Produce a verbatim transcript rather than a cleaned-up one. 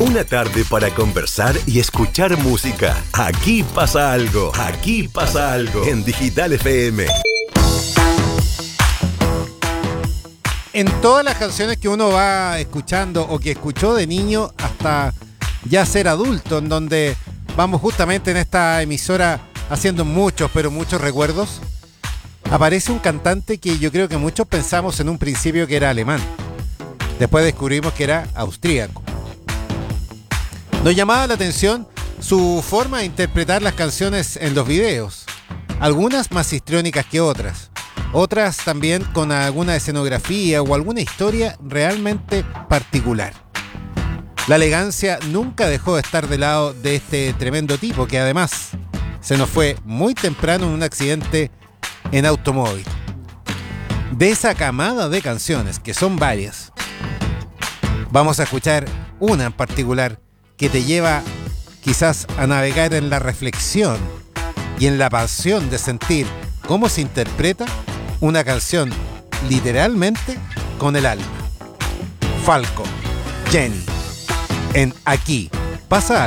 Una tarde para conversar y escuchar música. Aquí pasa algo. Aquí pasa algo. En Digital F M. En todas las canciones que uno va escuchando o que escuchó de niño hasta ya ser adulto, en donde vamos justamente en esta emisora haciendo muchos, pero muchos recuerdos, aparece un cantante que yo creo que muchos pensamos en un principio que era alemán. Después descubrimos que era austríaco. Nos llamaba la atención su forma de interpretar las canciones en los videos, algunas más histriónicas que otras, otras también con alguna escenografía o alguna historia realmente particular. La elegancia nunca dejó de estar del lado de este tremendo tipo, que además se nos fue muy temprano en un accidente en automóvil. De esa camada de canciones, que son varias, vamos a escuchar una en particular que te lleva quizás a navegar en la reflexión y en la pasión de sentir cómo se interpreta una canción literalmente con el alma. Falco, Jenny, en Aquí pasa